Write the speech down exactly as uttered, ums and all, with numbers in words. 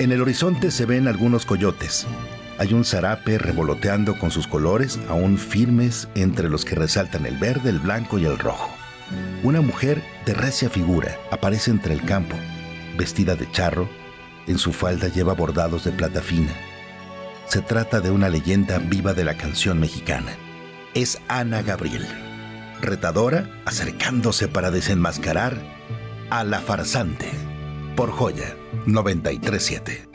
En el horizonte se ven algunos coyotes. Hay un zarape revoloteando con sus colores aún firmes entre los que resaltan el verde, el blanco y el rojo. Una mujer de recia figura aparece entre el campo, vestida de charro. En su falda lleva bordados de plata fina. Se trata de una leyenda viva de la canción mexicana. Es Ana Gabriel, retadora, acercándose para desenmascarar a la farsante. Por Joya noventa y tres punto siete.